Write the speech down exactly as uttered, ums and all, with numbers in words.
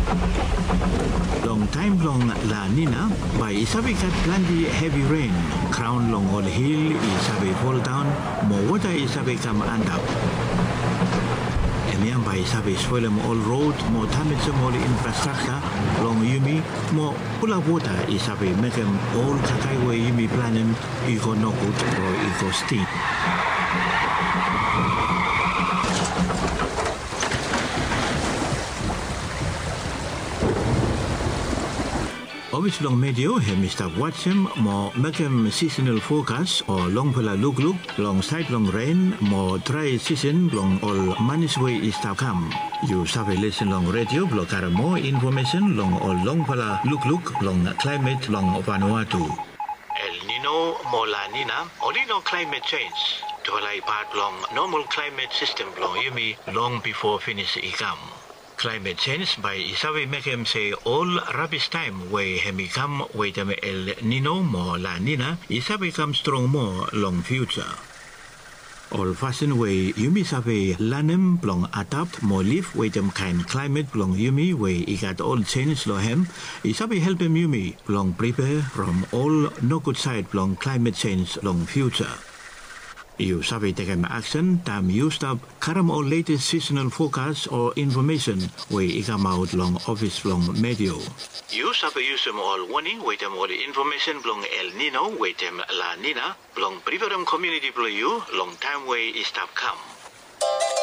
Long time long La Nina, by isabi kat plenty heavy rain, crown long all hill isabi fall down, more water isabi come and up. Emian by isabi spoil them all road, more damage them all infrastructure, long yumi, more pull up water isabi make them all kakai way yumi planem, iko no good or iko steam. Obviously long medio he Mister Watson more make him seasonal forecast or long pula look look long side long rain more dry season long all manis way is to come. You sabi listen long radio block more information long all long pula look look long climate long Vanuatu. El Nino more La Nina only no climate change. To like part long normal climate system long yumi long before finish ikam. Climate change by isabi make him say all rubbish time way he become wait him El Nino more La Nina isabi come strong more long future. All fashion way yumi sabi lanem long adapt more live wait him kind climate long yumi way he got all change lo him isabi help him yumi long prepare from all no good side long climate change long future. You sabi take an action, time used up karam or latest seasonal forecast or information where it come out long office long medio. You sabi use them all warning with them all the information long El Nino with them La Nina long prepare community for you long time way is stop come.